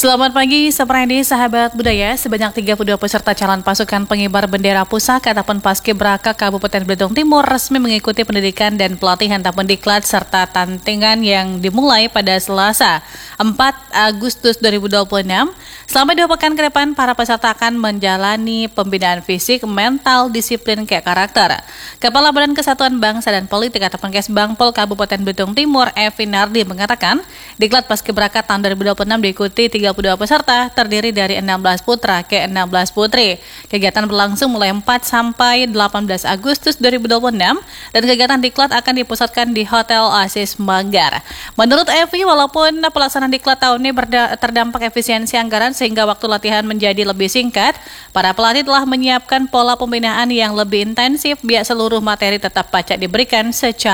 Selamat pagi, Sepredi sahabat budaya. Sebanyak 32 peserta calon pasukan pengibar bendera pusaka ataupun Paskibraka Kabupaten Belitung Timur resmi mengikuti pendidikan dan pelatihan tahun diklat serta tantingan yang dimulai pada Selasa 4 Agustus 2026. Selama 2 pekan ke depan, para peserta akan menjalani pembinaan fisik, mental, disiplin, karakter. Kepala Badan Kesatuan Bangsa dan Politik ataupun Kesbangpol Kabupaten Belitung Timur, Evi Nardi mengatakan, diklat Paskibraka tahun 2026 diikuti 32 peserta terdiri dari 16 putra ke 16 putri. Kegiatan berlangsung mulai 4 sampai 18 Agustus 2026 dan kegiatan diklat akan dipusatkan di Hotel Oasis Manggar. Menurut Evi, walaupun pelaksanaan diklat tahun ini terdampak efisiensi anggaran sehingga waktu latihan menjadi lebih singkat, para pelatih telah menyiapkan pola pembinaan yang lebih intensif biar seluruh materi tetap pacak diberikan secara